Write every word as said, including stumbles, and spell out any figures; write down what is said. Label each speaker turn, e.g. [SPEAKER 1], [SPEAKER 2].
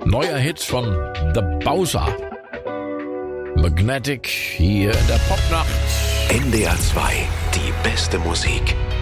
[SPEAKER 1] Neuer Hit von The Bowser. Magnetic hier in der Popnacht.
[SPEAKER 2] N D R zwei, die beste Musik.